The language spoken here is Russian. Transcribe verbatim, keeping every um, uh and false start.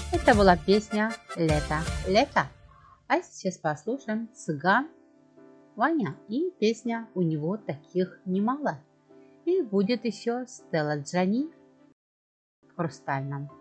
Это была песня «Лето, лето». А сейчас послушаем цыган Ваня и песня «У него таких немало». И будет еще Стелла Джани в хрустальном